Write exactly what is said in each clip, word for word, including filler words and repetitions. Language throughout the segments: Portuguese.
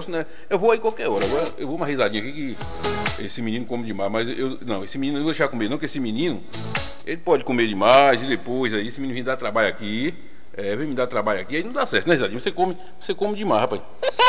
negócio, né? Eu vou aí qualquer hora. Agora eu vou uma risadinha aqui que esse menino come demais. Mas eu. Não, esse menino eu não vou deixar comer, não, porque esse menino, ele pode comer demais e depois aí, esse menino vem dar trabalho aqui. É, vem me dar trabalho aqui, aí não dá certo, né, risadinha? Você come, você come demais, rapaz.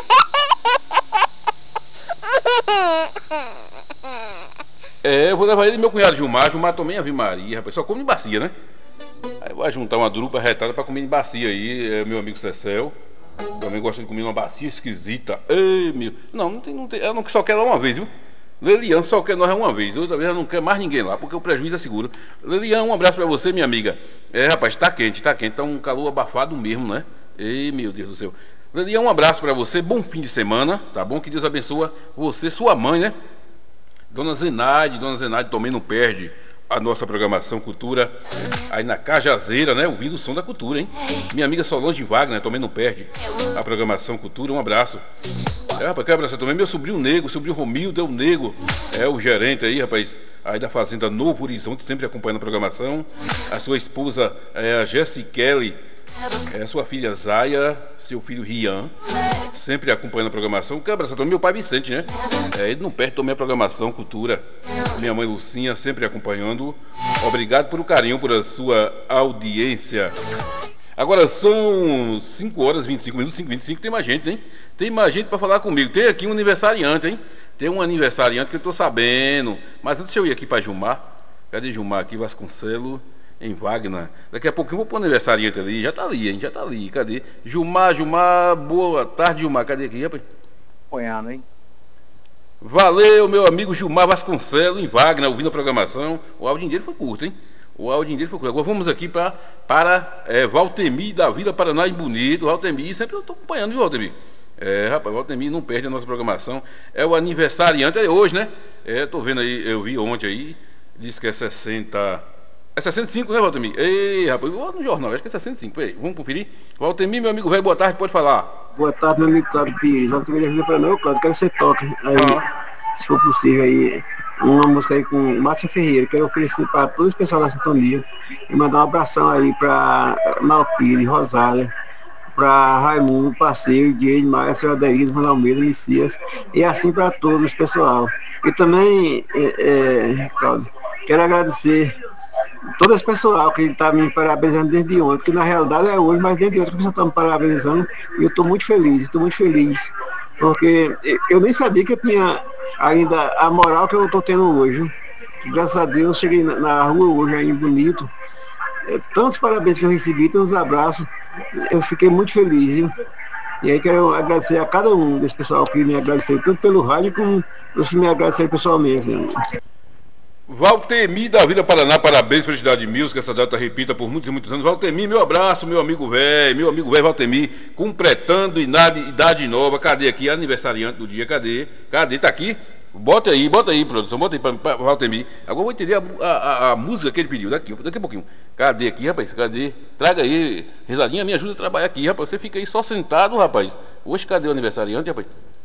É, eu vou levar ele e meu cunhado Gilmar. Gilmar também Ave Maria, rapaz. Só come em bacia, né? Aí vai juntar uma drupa retada pra comer em bacia aí, é, meu amigo Cecel. Também gosta de comer uma bacia esquisita. Ei, meu. Não, não tem, não tem. Ela não só quer lá uma vez, viu? Lelian só quer nós uma vez. Outra vez ela não quer mais ninguém lá, porque o prejuízo é seguro. Lelian, um abraço pra você, minha amiga. É, rapaz, tá quente, tá quente. Tá um calor abafado mesmo, né? Ei, meu Deus do céu. Lelian, um abraço pra você. Bom fim de semana, tá bom? Que Deus abençoe você, sua mãe, né? Dona Zenaide, Dona Zenaide também não perde a nossa programação Cultura aí na Cajazeira, né? Ouvindo o som da cultura, hein? Minha amiga Solange Wagner também não perde a programação Cultura. Um abraço. É, rapaz, quero abraçar também meu sobrinho Nego, sobrinho Romildo, é o Nego, é o gerente aí, rapaz, aí da Fazenda Novo Horizonte, sempre acompanhando a programação. A sua esposa é a Jessie Kelly, é a sua filha Zaya, seu filho Rian, sempre acompanhando a programação. Quero abraçar também meu pai Vicente, né? É, ele não perde também a programação Cultura. Minha mãe Lucinha sempre acompanhando. Obrigado por o carinho, por a sua audiência. Agora são cinco horas e vinte e cinco minutos, cinco e vinte e cinco, tem mais gente, hein? Tem mais gente para falar comigo. Tem aqui um aniversariante, hein? Tem um aniversariante que eu tô sabendo. Mas antes eu ir aqui para Gilmar. Cadê Gilmar aqui? Vasconcelo, em Wagner. Daqui a pouco eu vou pro aniversariante ali. Já tá ali, hein? Já tá ali. Cadê? Gilmar, Gilmar, boa tarde, Gilmar. Cadê aqui, rapaz? Apanhando, hein? Valeu, meu amigo Gilmar Vasconcelos, em Wagner, ouvindo a programação. O áudio dele foi curto, hein? O áudio dele foi curto. Agora vamos aqui pra, para é, Valtemir da Vila Paraná em Bonito. Valtemir, sempre eu tô acompanhando, viu, Valtemir? É, rapaz, Valtemir não perde a nossa programação. É o aniversariante, é hoje, né? É, tô vendo aí, eu vi ontem aí, disse que é sessenta. É sessenta e cinco, né, Valtemir? Ei, rapaz, vou no jornal, acho que é sessenta e cinco. Peraí, vamos conferir. Valtemir, meu amigo velho, boa tarde, pode falar. Boa tarde, meu amigo Cláudio Pires. Já queria dizer para não, Cláudio, quero que você toque aí, Ah. se for possível, aí, uma música aí com Márcio Ferreira. Quero oferecer para todos os pessoal da sintonia e mandar um abração aí para Malpire, Rosália, para Raimundo, parceiro, Diego, Maia, senhora Denise, Ronaldo Almeida, Messias, e assim para todos, pessoal. E também, é, é, Cláudio, quero agradecer todo esse pessoal que está me parabenizando desde ontem, que na realidade é hoje, mas desde ontem que o pessoal está me parabenizando, e eu estou muito feliz, estou muito feliz, porque eu nem sabia que eu tinha ainda a moral que eu estou tendo hoje. Graças a Deus, cheguei na, na rua hoje aí bonito, é, tantos parabéns que eu recebi, tantos abraços, eu fiquei muito feliz, viu? E aí quero agradecer a cada um desse pessoal que me agradeceu, tanto pelo rádio como os que me agradeceram pessoalmente, né? Valtemir da Vila Paraná, parabéns, felicidade de mil, que essa data repita por muitos e muitos anos. Valtemir, meu abraço, meu amigo velho, meu amigo velho Valtemir, completando idade, idade nova. Cadê aqui? Aniversariante do dia, cadê? Cadê? Tá aqui? Bota aí, bota aí, produção, bota aí para Valtemir. Agora eu vou entender a, a, a, música que ele pediu, daqui, daqui a pouquinho. Cadê aqui, rapaz? Cadê? Traga aí, Risadinha, me ajuda a trabalhar aqui, rapaz. Você fica aí só sentado, rapaz. Hoje cadê o aniversariante, rapaz?